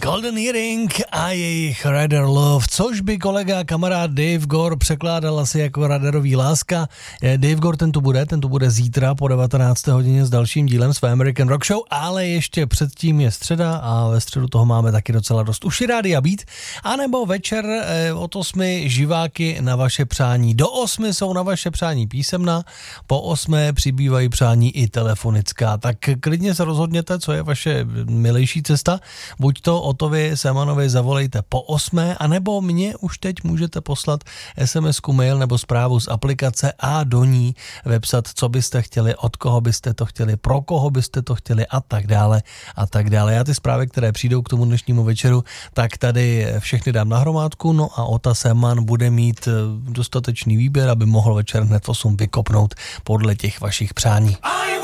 Golden Earring a jejich Rather Love, což by kolega kamarád Dave Gore překládal asi jako Radarový láska. Dave Gore ten tu bude zítra po 19. hodině s dalším dílem své American Rock Show, ale ještě předtím je středa a ve středu toho máme taky docela dost. Už je Rádia Beat, anebo večer od 8 živáky na vaše přání. Do 8 jsou na vaše přání písemná, po 8 přibývají přání i telefonická. Tak klidně se rozhodněte, co je vaše milejší cesta. Buď to Otovi Semanovi zavolejte po 8, anebo mě už teď můžete poslat SMS-ku, mail nebo zprávu z aplikace a do ní vepsat, co byste chtěli, od koho byste to chtěli, pro koho byste to chtěli a tak dále a tak dále. Já ty zprávy, které přijdou k tomu dnešnímu večeru, tak tady všechny dám na hromádku, no a Ota Seman bude mít dostatečný výběr, aby mohl večer hned 8 vykopnout podle těch vašich přání.